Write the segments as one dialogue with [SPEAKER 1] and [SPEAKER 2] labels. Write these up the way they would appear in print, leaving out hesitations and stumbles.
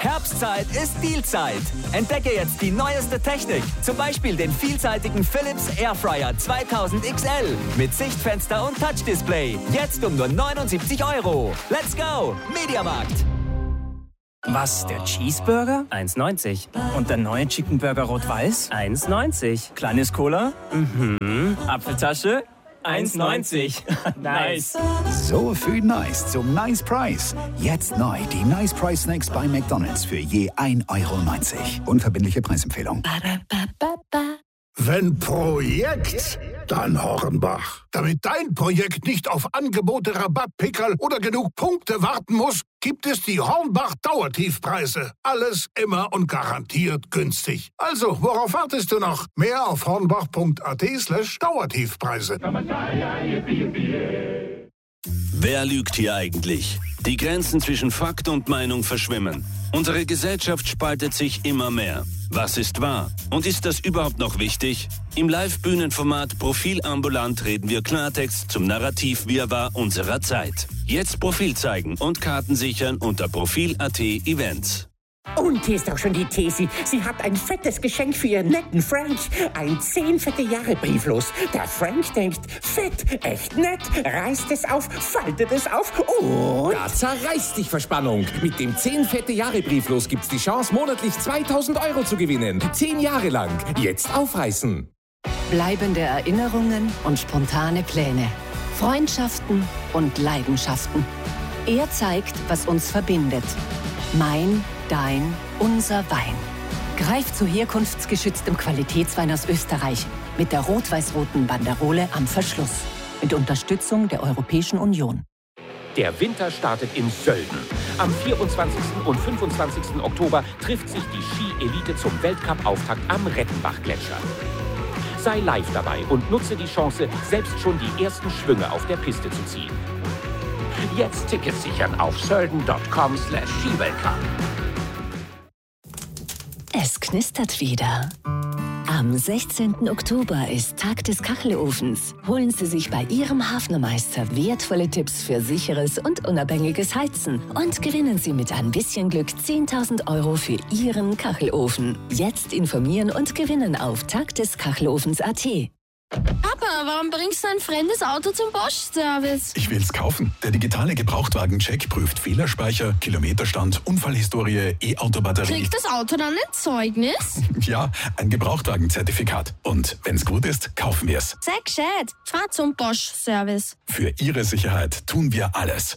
[SPEAKER 1] Herbstzeit ist Dealzeit. Entdecke jetzt die neueste Technik. Zum Beispiel den vielseitigen Philips Airfryer 2000 XL mit Sichtfenster und Touchdisplay. Jetzt um nur 79 €. Let's go! Mediamarkt.
[SPEAKER 2] Was, der Cheeseburger?
[SPEAKER 3] 1,90.
[SPEAKER 2] Und der neue Chicken Burger Rot-Weiß?
[SPEAKER 3] 1,90.
[SPEAKER 2] Kleines Cola?
[SPEAKER 3] Apfeltasche? 1,90. Nice.
[SPEAKER 4] So viel Nice zum Nice Price. Jetzt neu die Nice Price Snacks bei McDonald's für je 1,90 €. Unverbindliche Preisempfehlung.
[SPEAKER 5] Wenn Projekt, dann Hornbach. Damit dein Projekt nicht auf Angebote, Rabattpickerl oder genug Punkte warten muss, gibt es die Hornbach-Dauertiefpreise. Alles immer und garantiert günstig. Also, worauf wartest du noch? Mehr auf hornbach.at/Dauertiefpreise.
[SPEAKER 6] Wer lügt hier eigentlich? Die Grenzen zwischen Fakt und Meinung verschwimmen. Unsere Gesellschaft spaltet sich immer mehr. Was ist wahr? Und ist das überhaupt noch wichtig? Im Live-Bühnenformat Profil ambulant reden wir Klartext zum Narrativ-Wirrwarr unserer Zeit. Jetzt Profil zeigen und Karten sichern unter Profil.at Events.
[SPEAKER 7] Und hier ist auch schon die Thesi. Sie hat ein fettes Geschenk für ihren netten Frank. Ein 10 fette Jahre Brieflos. Der Frank denkt, fett, echt nett, reißt es auf, faltet es auf und...
[SPEAKER 8] Da zerreißt dich Verspannung. Mit dem 10 fette Jahre Brieflos gibt's die Chance, monatlich 2.000 € zu gewinnen. 10 Jahre lang. Jetzt aufreißen.
[SPEAKER 9] Bleibende Erinnerungen und spontane Pläne. Freundschaften und Leidenschaften. Er zeigt, was uns verbindet. Mein, dein, unser Wein. Greif zu herkunftsgeschütztem Qualitätswein aus Österreich mit der rot-weiß-roten Banderole am Verschluss. Mit Unterstützung der Europäischen Union.
[SPEAKER 10] Der Winter startet in Sölden. Am 24. und 25. Oktober trifft sich die Ski-Elite zum Weltcup-Auftakt am Rettenbach-Gletscher. Sei live dabei und nutze die Chance, selbst schon die ersten Schwünge auf der Piste zu ziehen. Jetzt Tickets sichern auf sölden.com/Skiweltcup.
[SPEAKER 11] Es knistert wieder. Am 16. Oktober ist Tag des Kachelofens. Holen Sie sich bei Ihrem Hafnermeister wertvolle Tipps für sicheres und unabhängiges Heizen und gewinnen Sie mit ein bisschen Glück 10.000 € für Ihren Kachelofen. Jetzt informieren und gewinnen auf tagdeskachelofens.at.
[SPEAKER 12] Papa, warum bringst du ein fremdes Auto zum Bosch-Service?
[SPEAKER 13] Ich will's kaufen. Der digitale Gebrauchtwagen-Check prüft Fehlerspeicher, Kilometerstand, Unfallhistorie, E-Auto-Batterie.
[SPEAKER 12] Kriegt das Auto dann ein Zeugnis?
[SPEAKER 13] Ja, ein Gebrauchtwagen-Zertifikat. Und wenn's gut ist, kaufen wir's.
[SPEAKER 12] Sehr gescheit. Fahr zum Bosch-Service.
[SPEAKER 13] Für Ihre Sicherheit tun wir alles.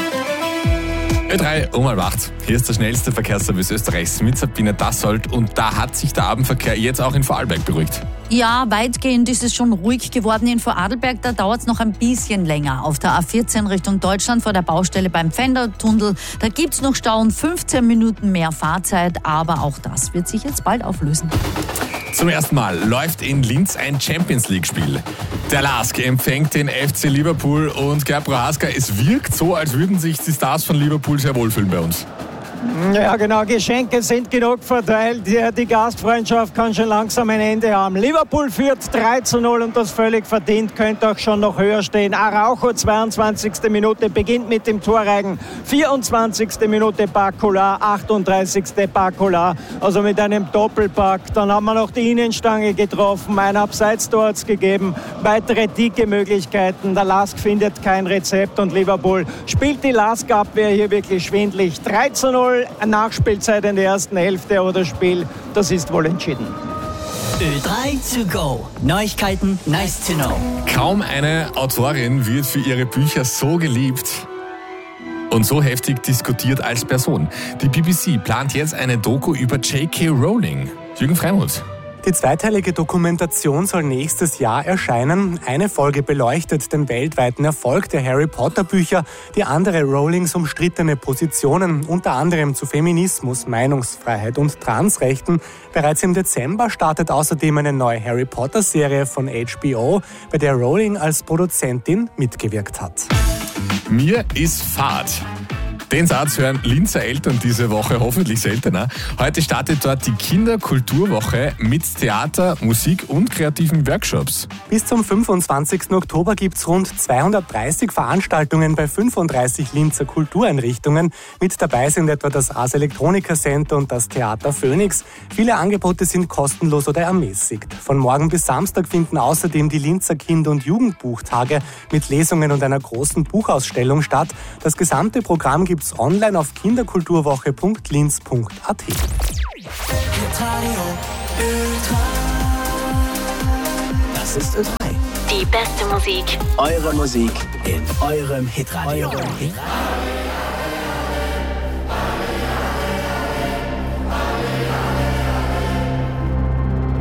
[SPEAKER 14] Ö3 um 7:30. Hier ist der schnellste Verkehrsservice Österreichs mit Sabine Dassold. Und da hat sich der Abendverkehr jetzt auch in Vorarlberg beruhigt.
[SPEAKER 15] Ja, weitgehend ist es schon ruhig geworden in Vorarlberg. Da dauert es noch ein bisschen länger. Auf der A14 Richtung Deutschland vor der Baustelle beim Pfändertunnel. Da gibt es noch Stau und 15 Minuten mehr Fahrzeit. Aber auch das wird sich jetzt bald auflösen.
[SPEAKER 14] Zum ersten Mal läuft in Linz ein Champions-League-Spiel. Der LASK empfängt den FC Liverpool und Gerd Prohaska, es wirkt so, als würden sich die Stars von Liverpool sehr wohlfühlen bei uns.
[SPEAKER 16] Ja, genau. Geschenke sind genug verteilt. Die Gastfreundschaft kann schon langsam ein Ende haben. Liverpool führt 3:0 und das völlig verdient. Könnte auch schon noch höher stehen. Araujo, 22. Minute, beginnt mit dem Torreigen. 24. Minute Bakula, 38. Bakula. Also mit einem Doppelpack. Dann haben wir noch die Innenstange getroffen. Ein Abseitstor hat es gegeben. Weitere dicke Möglichkeiten. Der LASK findet kein Rezept und Liverpool spielt die LASK-Abwehr hier wirklich schwindlig. 3:0. Nachspielzeit in der ersten Hälfte oder Spiel, das ist wohl entschieden.
[SPEAKER 2] Ö3 to go. Neuigkeiten, nice to know.
[SPEAKER 14] Kaum eine Autorin wird für ihre Bücher so geliebt und so heftig diskutiert als Person. Die BBC plant jetzt eine Doku über J.K. Rowling. Jürgen Freimuth.
[SPEAKER 17] Die zweiteilige Dokumentation soll nächstes Jahr erscheinen. Eine Folge beleuchtet den weltweiten Erfolg der Harry-Potter-Bücher, die andere Rowlings umstrittene Positionen, unter anderem zu Feminismus, Meinungsfreiheit und Transrechten. Bereits im Dezember startet außerdem eine neue Harry-Potter-Serie von HBO, bei der Rowling als Produzentin mitgewirkt hat.
[SPEAKER 14] Mir ist Fahrt. Den Satz hören Linzer Eltern diese Woche hoffentlich seltener. Heute startet dort die Kinderkulturwoche mit Theater, Musik und kreativen Workshops.
[SPEAKER 17] Bis zum 25. Oktober gibt es rund 230 Veranstaltungen bei 35 Linzer Kultureinrichtungen. Mit dabei sind etwa das Ars Electronica Center und das Theater Phoenix. Viele Angebote sind kostenlos oder ermäßigt. Von morgen bis Samstag finden außerdem die Linzer Kinder- und Jugendbuchtage mit Lesungen und einer großen Buchausstellung statt. Das gesamte Programm gibt's online auf kinderkulturwoche.linz.at.
[SPEAKER 2] Das ist Ö3.
[SPEAKER 11] Die beste Musik.
[SPEAKER 2] Eure Musik in eurem Hitradio.